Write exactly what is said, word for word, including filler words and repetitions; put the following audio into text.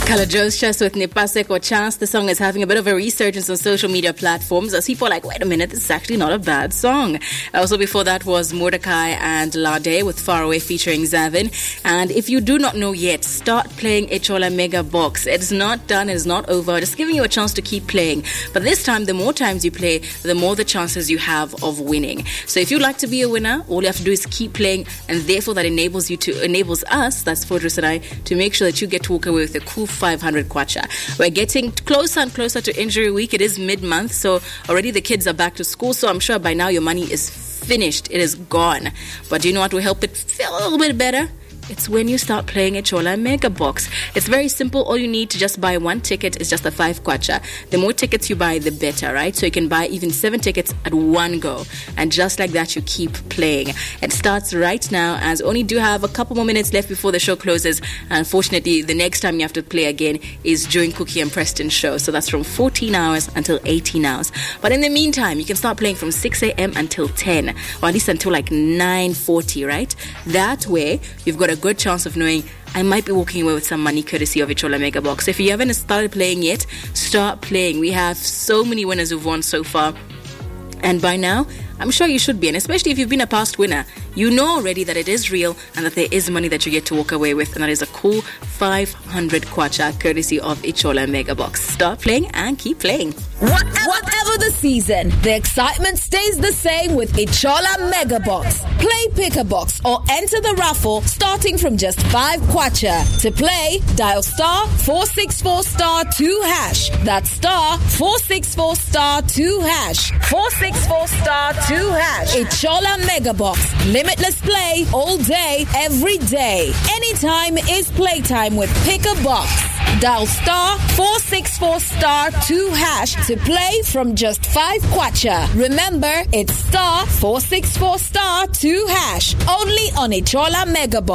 Kalajosha with Nipasek or Chance. The song is having a bit of a resurgence on social media platforms as people are like, wait a minute, this is actually not a bad song. Also before that was Mordecai and Lade with Far Away featuring Zavin. And if you do not know yet, start playing Ichola Mega Box. It's not done, it's not over. Just giving you a chance to keep playing. But this time, the more times you play, the more the chances you have of winning. So if you'd like to be a winner, all you have to do is keep playing, and therefore that enables you to enables us, that's Fortress and I, to make sure that you get to walk away with a cool five hundred kwacha. We're getting closer and closer to injury week. It is mid-month, so already the kids are back to school, so I'm sure by now your money is finished. It is gone. But do you know what will help it feel a little bit better? It's when you start playing Ichola Mega Box. It's very simple. All you need to just buy one ticket is just a five kwacha. The more tickets you buy, the better, right? So you can buy even seven tickets at one go. And just like that, you keep playing. It starts right now, as only do have a couple more minutes left before the show closes. Unfortunately, the next time you have to play again is during Cookie and Preston show. So that's from fourteen hours until eighteen hours. But in the meantime, you can start playing from six a.m. until ten, or at least until like nine forty, right? That way, you've got a good chance of knowing I might be walking away with some money courtesy of Ichola Mega Box. So if you haven't started playing yet, start playing. We have so many winners who've won so far. And by now, I'm sure you should be. And especially if you've been a past winner, you know already that it is real and that there is money that you get to walk away with. And that is a cool five hundred kwacha courtesy of Ichola Mega Box. Start playing and keep playing. Whatever, Whatever the season, the excitement stays the same with Ichola Mega Box. Play Pick a Box or enter the raffle starting from just five kwacha. To play, dial star four six four star two hash. That's star four six four star two hash. four six four star two hash. Ichola Mega Box. Limitless play all day, every day. Anytime is playtime with Pick a Box. Dial star four six four star two hash to play from just five kwacha. Remember, it's star four six four star two hash. Only on Ichola Mega Box.